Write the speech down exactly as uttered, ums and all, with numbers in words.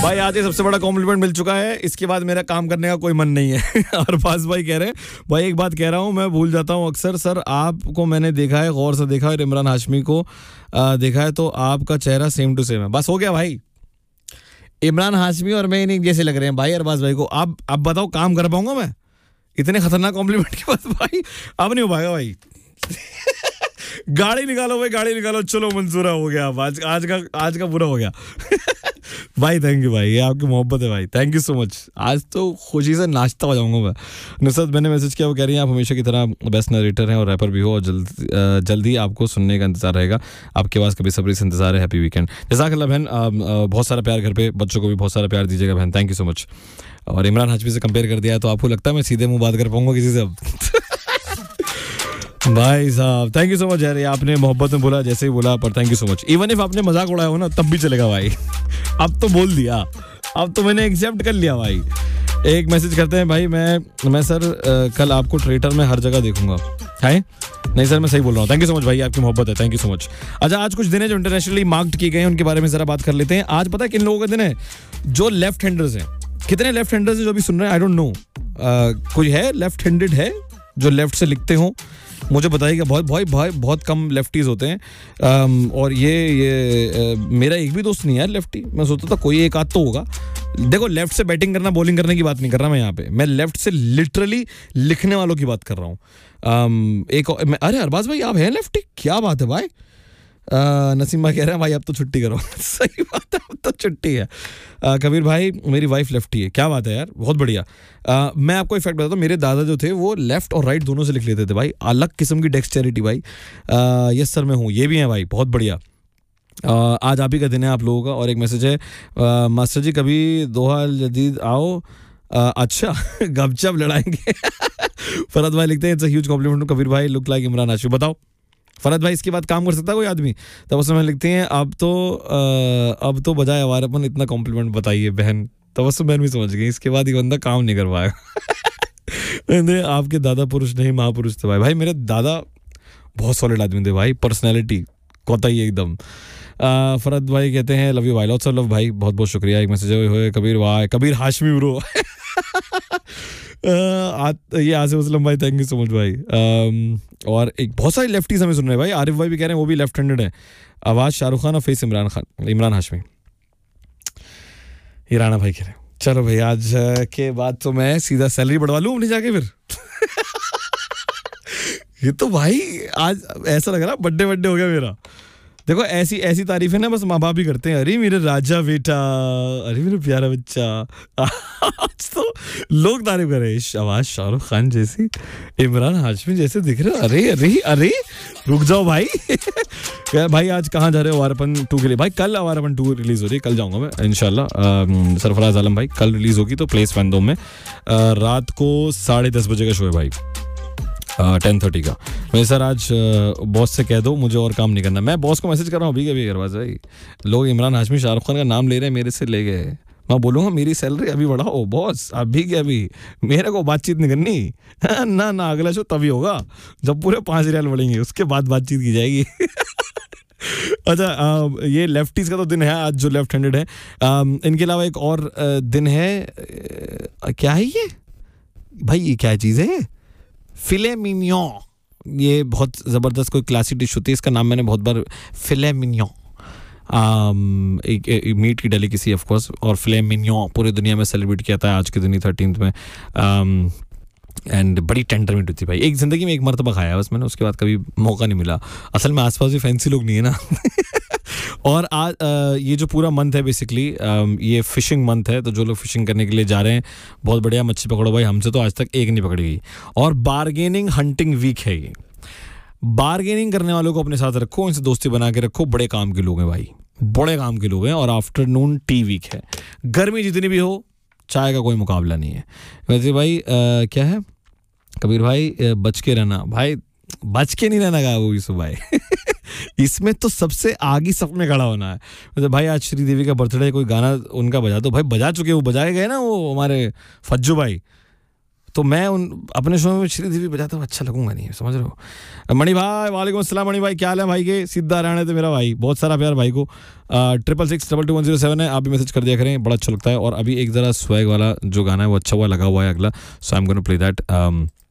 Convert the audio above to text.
भाई आज ये सबसे बड़ा कॉम्प्लीमेंट मिल चुका है, इसके बाद मेरा काम करने का कोई मन नहीं है। और पास भाई कह रहे हैं, भाई एक बात कह रहा हूँ, मैं भूल जाता हूँ अक्सर। सर आपको मैंने देखा है, गौर से देखा है, इमरान हाशमी को आ, देखा है, तो आपका चेहरा सेम टू सेम है। बस हो गया भाई, इमरान हाशमी और मैं नहीं जैसे लग रहे हैं भाई अरबाज भाई को। अब अब बताओ काम कर पाऊंगा मैं इतने खतरनाक कॉम्प्लीमेंट के बाद? भाई अब नहीं हो पाएगा भाई। गाड़ी निकालो भाई, गाड़ी निकालो, चलो मंसूरा हो गया। आज आज का आज का बुरा हो गया। भाई थैंक यू भाई, ये आपकी मोहब्बत है भाई, थैंक यू सो मच। आज तो खुशी से नाचता हो जाऊंगा मैं। नुसरत मैंने मैसेज किया, वो कह रही हैं आप हमेशा की तरह बेस्ट नरेटर हैं और रैपर भी हो, और जल्द जल्दी आपको सुनने का इंतजार रहेगा। आपके पास कभी सब्री से इंतजार है। Happy weekend. जज़ाकल्लाह बहन, बहुत सारा प्यार घर पे, बच्चों को भी बहुत सारा प्यार दीजिएगा बहन, थैंक यू सो मच। और इमरान हाशमी से कंपेयर कर दिया तो आपको लगता है मैं सीधे मुंह बात कर पाऊंगा किसी से अब? भाई साहब थैंक यू सो मच यार, आपने मोहब्बत में बोला जैसे ही बोला, पर thank you so much. Even if आपने मजाक उड़ाया हो ना तब भी चलेगा भाई। अब तो बोल दिया, अब तो मैंने एक्सेप्ट कर लिया भाई। एक मैसेज करते हैं भाई, मैं मैं सर आ, कल आपको ट्रेटर में हर जगह देखूंगा। है नहीं सर, मैं सही बोल रहा हूँ। थैंक यू सो मच भाई, आपकी मोहब्बत है, थैंक यू सो मच। अच्छा, आज कुछ दिन है जो इंटरनेशनली मार्क्ड किए गए हैं, उनके बारे में जरा बात कर लेते हैं। आज पता है किन लोगों का दिन है? जो लेफ्ट हैंडर्स हैं। कितने लेफ्ट हैंडर्स हैं जो भी सुन रहे हैं? आई डोंट नो, कोई है लेफ्ट हैंडेड है जो लेफ्ट से लिखते हो? मुझे बताइएगा। बहुत भाई भाई बहुत कम लेफ्टीज होते हैं। आम, और ये ये आ, मेरा एक भी दोस्त नहीं है लेफ्टी। मैं सोचता था कोई एक आध तो होगा। देखो, लेफ्ट से बैटिंग करना, बॉलिंग करने की बात नहीं कर रहा मैं यहाँ पे, मैं लेफ्ट से लिटरली लिखने वालों की बात कर रहा हूँ। एक मैं, अरे अरबाज भाई आप हैं लेफ्टी? क्या बात है भाई। नसीमा कह रहे हैं भाई अब तो छुट्टी करो। सही बात है, अब तो छुट्टी है। आ, कबीर भाई मेरी वाइफ लेफ्टी है। क्या बात है यार, बहुत बढ़िया। आ, मैं आपको एक फैक्ट बताता हूँ, मेरे दादा जो थे वो लेफ्ट और राइट दोनों से लिख लेते थे भाई। अलग किस्म की डेक्सटेरिटी भाई। आ, यस सर मैं हूँ, ये भी है भाई, बहुत बढ़िया। आ, आज आप ही का दिन है आप लोगों का। और एक मैसेज है, आ, मास्टर जी कभी दोहा जदीद आओ। आ, अच्छा गपशप लड़ाएंगे। फरहद भाई लिखते हैं it's a huge complement Kabir भाई, लुक लाइक इमरान हाशमी। बताओ फरहद भाई इसके बाद काम कर सकता है कोई आदमी? तब उसमें लिखते हैं अब तो आ, अब तो बजाय आवारापन इतना कॉम्प्लीमेंट बताइए बहन। तब उसमें बहन भी समझ गई इसके बाद ये बंदा काम नहीं कर पाएगा। आपके दादा पुरुष नहीं महापुरुष थे भाई। भाई मेरे दादा बहुत सॉलिड आदमी थे भाई, पर्सनैलिटी कोताही एकदम। फरहद भाई कहते हैं लव यू भाई, लॉट्स ऑफ लव भाई, बहुत बहुत शुक्रिया। एक मैसेज है कबीर भाई, कबीर हाशमी ब्रो। ये आसिफ असलम भाई थैंक यू सो मच भाई। um, और एक बहुत सारे लेफ्टीज हमें सुन रहे हैं भाई। आरिफ भाई भी कह रहे हैं वो भी लेफ्ट हैंडेड है। आवाज शाहरुख खान और फेस इमरान खान, इमरान हाशमी। हिराना भाई कह रहे हैं चलो भाई आज के बाद तो मैं सीधा सैलरी बढ़वा लूँ अपनी जाके फिर। ये तो भाई आज ऐसा लग रहा बर्थडे बर्थडे हो गया मेरा। देखो ऐसी ऐसी तारीफें ना बस माँ बाप ही करते हैं। अरे मेरे राजा बेटा, अरे मेरा प्यारा बच्चा। आज तो लोग तारीफ कर रहे हैं, आवाज शाहरुख खान जैसी, इमरान हाशमी जैसे दिख रहे हो। अरे अरे अरे रुक जाओ भाई। भाई आज कहाँ जा रहे हो आवारापन टू के लिए? भाई कल आवारापन टू रिलीज हो रही है, कल जाऊंगा मैं इंशाल्लाह। सरफराज आलम भाई कल रिलीज होगी तो प्लेस फैंडोम में रात को साढ़े दस बजे का शो है भाई, टेन थर्टी का। मैं सर आज बॉस से कह दो मुझे और काम नहीं करना। मैं बॉस को मैसेज कर रहा हूँ अभी कभी अरबाज भाई, लोग इमरान हाशमी शाहरुख खान का नाम ले रहे हैं, मेरे से ले गए। मैं बोलूँगा मेरी सैलरी अभी बढ़ाओ बॉस, अभी के अभी, मेरे को बातचीत नहीं करनी। ना ना अगला शो तभी होगा जब पूरे पाँच रियाल बढ़ेंगे, उसके बाद बातचीत की जाएगी। अच्छा आ, ये लेफ्टीज का तो दिन है आज जो लेफ्ट हैंडेड है। आ, इनके अलावा एक और आ, दिन है। आ, क्या है ये भाई, ये क्या चीज़ है? फिले मिनियन। ये बहुत ज़बरदस्त कोई क्लासिक डिश होती है, इसका नाम मैंने बहुत बार, फिले मिनियन। एक, एक मीट की डेलिकेसी ऑफ कोर्स, और फिले मिनियन पूरी दुनिया में सेलिब्रेट किया था आज के दिन ही थर्टीन्थ में। आम, एंड बड़ी टेंडर मीट होती है भाई। एक ज़िंदगी में एक मरतबा खाया बस मैंने, उसके बाद कभी मौका नहीं मिला। असल में आसपास भी फैंसी लोग नहीं है ना। और आज ये जो पूरा मंथ है बेसिकली ये फिशिंग मंथ है, तो जो लोग फिशिंग करने के लिए जा रहे हैं बहुत बढ़िया, मच्छी पकड़ो भाई। हमसे तो आज तक एक नहीं पकड़ी गई। और बार्गेनिंग हंटिंग वीक है ये। बार्गेनिंग करने वालों को अपने साथ रखो, इनसे दोस्ती बना के रखो, बड़े काम के लोग हैं भाई, बड़े काम के लोग हैं। और आफ्टरनून टी वीक है, गर्मी जितनी भी हो चाय का कोई मुकाबला नहीं है। वैसे भाई आ, क्या है कबीर भाई, बच के रहना भाई, बच के नहीं रहना का वो यूसुफ भाई। इसमें तो सबसे आगे सब में खड़ा होना है। मतलब भाई आज श्रीदेवी का बर्थडे, कोई गाना उनका बजा दो भाई। बजा चुके, वो बजाए गए ना वो हमारे फज्जू भाई, तो मैं उन अपने शो में श्रीदेवी बजाता हूँ, अच्छा लगूंगा नहीं, समझ रहे हो। मणि भाई वालेकुम अस्सलाम। मणि भाई क्या हाल है भाई के, सीधा हरियाणा से मेरा भाई, बहुत सारा प्यार भाई को। Triple six double two one zero seven है, आप भी मैसेज कर दिया करें, बड़ा अच्छा लगता है। और अभी एक ज़रा स्वैग वाला जो गाना है वो अच्छा हुआ लगा हुआ है अगला, सो I am gonna play that.